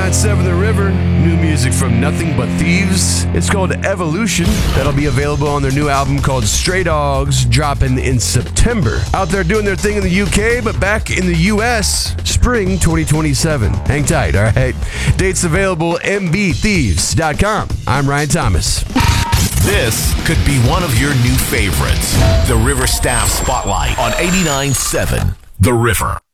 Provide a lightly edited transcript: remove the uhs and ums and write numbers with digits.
89.7 The River. New music from Nothing But Thieves. It's called Evolution. That'll be available on their new album called Stray Dogs, dropping in September. Out there doing their thing in the UK, but back in the US, spring 2027. Hang tight, all right? Dates available, mbthieves.com. I'm Ryan Thomas. This could be one of your new favorites. The River Staff Spotlight on 89.7 The River.